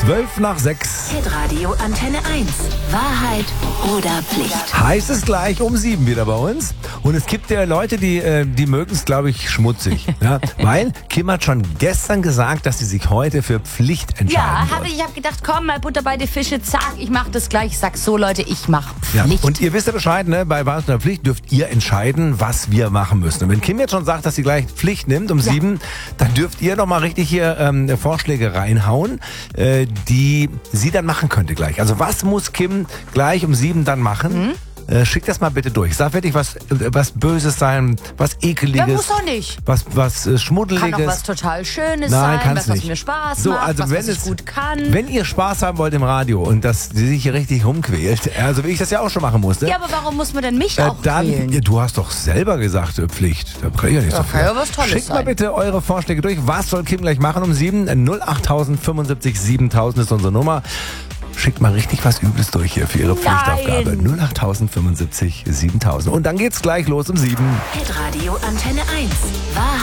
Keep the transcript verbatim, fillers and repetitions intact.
Zwölf nach sechs. Hitradio Antenne eins. Wahrheit oder Pflicht? Heißt es gleich um sieben wieder bei uns. Und es gibt ja Leute, die, äh, die mögen es, glaube ich, schmutzig. Ja? Weil Kim hat schon gestern gesagt, dass sie sich heute für Pflicht entscheiden Ja, wird. habe ich. Ich habe gedacht, komm, mal Butter bei die Fische, zack, ich mache das gleich. Ich sag so, Leute, ich mache Ja, Pflicht. und ihr wisst ja Bescheid, ne? Bei Wahrheit oder Pflicht dürft ihr entscheiden, was wir machen müssen. Und wenn Kim jetzt schon sagt, dass sie gleich Pflicht nimmt um Ja. sieben, dann dürft ihr noch mal richtig hier ähm, Vorschläge reinhauen, äh, die sie dann machen könnte gleich. Also was muss Kim gleich um sieben dann machen? Mhm. Äh, schick das mal bitte durch. Sag wirklich was, was Böses sein, was Ekeliges. Ja, muss doch nicht. Was, was äh, Schmuddeliges. Kann auch was total Schönes Nein, sein, kann's was, was nicht. mir Spaß So, macht, also was, wenn was es, ich gut kann. Wenn ihr Spaß haben wollt im Radio und dass sie sich hier richtig rumquält, also wie ich das ja auch schon machen musste. Ja, aber warum muss man denn mich Äh, auch dann, wählen? ja, du hast doch selber gesagt, äh, Pflicht. Da kann ich ja nicht so Ja, viel. kann ja was Tolles Schickt mal sein. bitte eure Vorschläge durch. Was soll Kim gleich machen um sieben? null acht fünfundsiebzig siebentausend ist unsere Nummer. Schickt mal richtig was Übles durch hier für ihre Nein. Pflichtaufgabe. null acht fünfundsiebzig siebentausend. Und dann geht's gleich los um sieben. Hitradio Antenne eins. Wahrheit